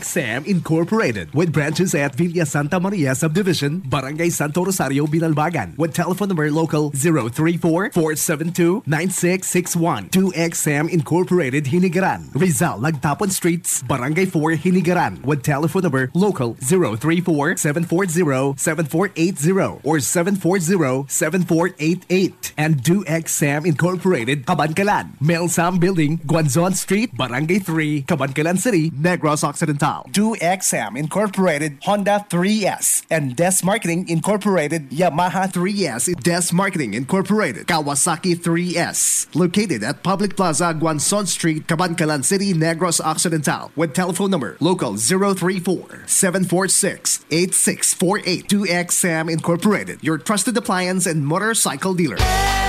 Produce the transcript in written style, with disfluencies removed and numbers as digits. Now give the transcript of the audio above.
2XM Incorporated with branches at Villa Santa Maria Subdivision, Barangay Santo Rosario, Binalbagan with telephone number local 034-472-9661. 2XM Incorporated, Hinigaran, Rizal, Lagtapon Streets, Barangay 4, Hinigaran with telephone number local 034-740-7480 or 740-7488. And 2XM Incorporated, Kabankalan, Melsam Building, Guanzon Street, Barangay 3, Kabankalan City, Negros Occidental. 2XM Incorporated, Honda 3S, and Des Marketing Incorporated, Yamaha 3S, Des Marketing Incorporated, Kawasaki 3S, located at Public Plaza, Guanzon Street, Kabankalan City, Negros Occidental, with telephone number local 034-746-8648. 2XM Incorporated, your trusted appliance and motorcycle dealer.